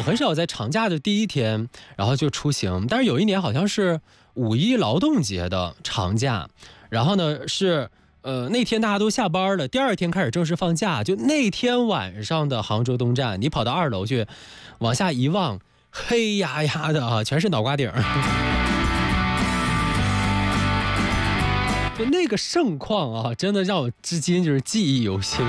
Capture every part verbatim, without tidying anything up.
很少在长假的第一天然后就出行，但是有一年好像是五一劳动节的长假，然后呢是呃那天大家都下班了，第二天开始正式放假，就那天晚上的杭州东站，你跑到二楼去往下一望，黑压压的啊，全是脑瓜顶。就那个盛况啊，真的让我至今就是记忆犹新。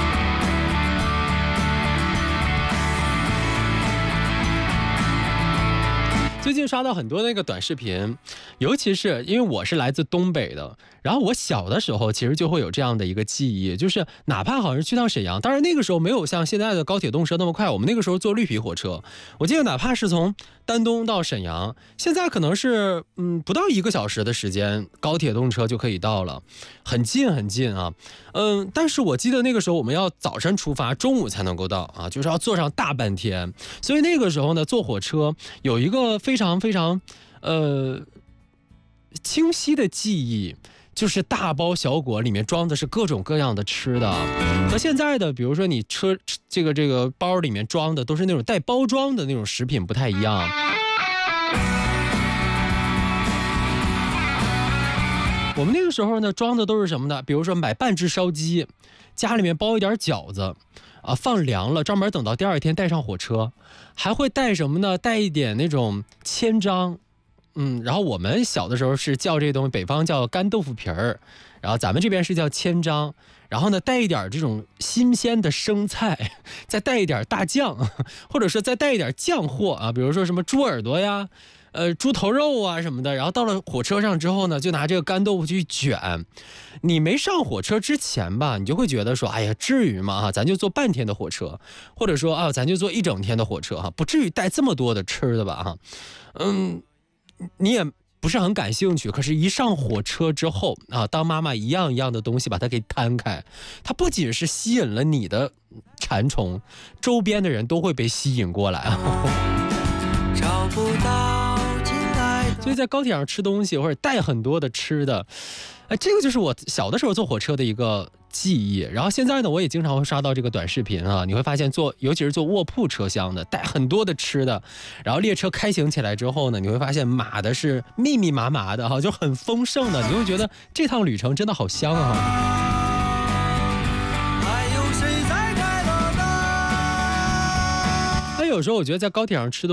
最近刷到很多那个短视频，尤其是因为我是来自东北的，然后我小的时候其实就会有这样的一个记忆，就是哪怕好像是去趟沈阳，当然那个时候没有像现在的高铁动车那么快，我们那个时候坐绿皮火车，我记得哪怕是从丹东到沈阳，现在可能是嗯不到一个小时的时间，高铁动车就可以到了，很近很近啊。嗯，但是我记得那个时候我们要早晨出发，中午才能够到啊，就是要坐上大半天，所以那个时候呢，坐火车有一个非常非常呃清晰的记忆，就是大包小裹里面装的是各种各样的吃的，和现在的比如说你车这个这个包里面装的都是那种带包装的那种食品不太一样。我们那个时候呢，装的都是什么呢？比如说买半只烧鸡，家里面包一点饺子，啊，放凉了，专门等到第二天带上火车，还会带什么呢？带一点那种千张，嗯，然后我们小的时候是叫这东西，北方叫干豆腐皮儿，然后咱们这边是叫千张，然后呢带一点这种新鲜的生菜，再带一点大酱，或者说再带一点酱货啊，比如说什么猪耳朵呀。呃，猪头肉啊什么的，然后到了火车上之后呢，就拿这个干豆腐去卷。你没上火车之前吧，你就会觉得说，哎呀，至于吗？哈，咱就坐半天的火车，或者说啊，咱就坐一整天的火车哈，不至于带这么多的吃的吧？哈，嗯，你也不是很感兴趣。可是，一上火车之后啊，当妈妈一样一样的东西把它给摊开，它不仅是吸引了你的馋虫，周边的人都会被吸引过来啊。找不到。所以在高铁上吃东西或者带很多的吃的，哎，这个就是我小的时候坐火车的一个记忆。然后现在呢，我也经常会刷到这个短视频啊，你会发现坐，尤其是坐卧铺车厢的，带很多的吃的，然后列车开行起来之后呢，你会发现码的是密密麻麻的哈，就很丰盛的，你会觉得这趟旅程真的好香啊。还有谁在开了灯？那有时候我觉得在高铁上吃的